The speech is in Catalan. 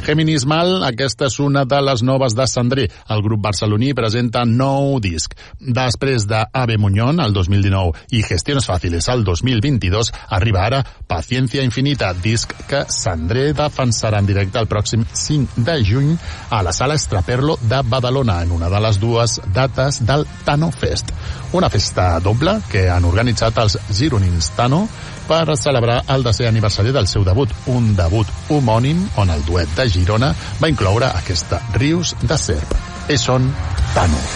Géminis Mal, aquesta és una de les noves de Cendré. El grup barceloní presenta nou disc. Després de Ave Muñón, el 2019, i Gestiones Fàciles, el 2022, arriba ara Paciencia Infinita, disc que Cendré defensarà en directe el pròxim 5 de juny a la Sala Extraperlo de Badalona, en una de les dues dates del Tano Fest. Una festa doble que han organitzat els gironins Tano per celebrar el 10è aniversari del seu debut, un debut homònim on el duet de Girona va incloure aquesta Rius de Serp. Ells són Tano.